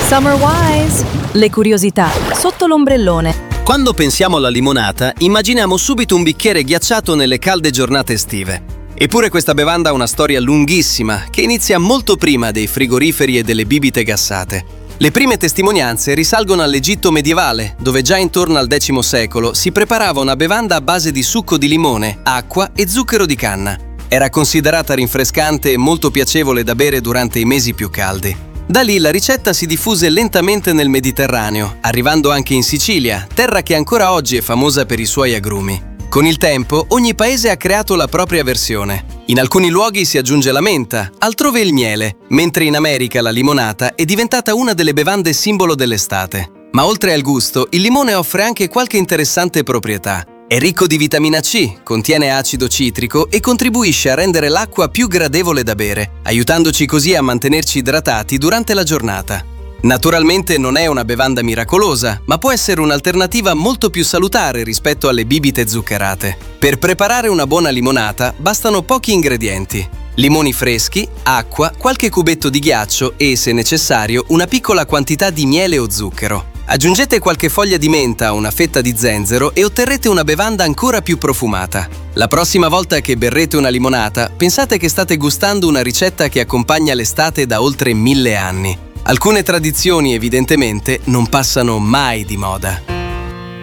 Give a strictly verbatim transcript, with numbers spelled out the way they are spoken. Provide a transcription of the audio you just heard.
Summer Wise! Le curiosità sotto l'ombrellone. Quando pensiamo alla limonata, immaginiamo subito un bicchiere ghiacciato nelle calde giornate estive. Eppure questa bevanda ha una storia lunghissima, che inizia molto prima dei frigoriferi e delle bibite gassate. Le prime testimonianze risalgono all'Egitto medievale, dove già intorno al decimo secolo si preparava una bevanda a base di succo di limone, acqua e zucchero di canna. Era considerata rinfrescante e molto piacevole da bere durante i mesi più caldi. Da lì la ricetta si diffuse lentamente nel Mediterraneo, arrivando anche in Sicilia, terra che ancora oggi è famosa per i suoi agrumi. Con il tempo, ogni paese ha creato la propria versione. In alcuni luoghi si aggiunge la menta, altrove il miele, mentre in America la limonata è diventata una delle bevande simbolo dell'estate. Ma oltre al gusto, il limone offre anche qualche interessante proprietà. È ricco di vitamina C, contiene acido citrico e contribuisce a rendere l'acqua più gradevole da bere, aiutandoci così a mantenerci idratati durante la giornata. Naturalmente non è una bevanda miracolosa, ma può essere un'alternativa molto più salutare rispetto alle bibite zuccherate. Per preparare una buona limonata bastano pochi ingredienti: limoni freschi, acqua, qualche cubetto di ghiaccio e, se necessario, una piccola quantità di miele o zucchero. Aggiungete qualche foglia di menta o una fetta di zenzero e otterrete una bevanda ancora più profumata. La prossima volta che berrete una limonata, pensate che state gustando una ricetta che accompagna l'estate da oltre mille anni. Alcune tradizioni, evidentemente, non passano mai di moda.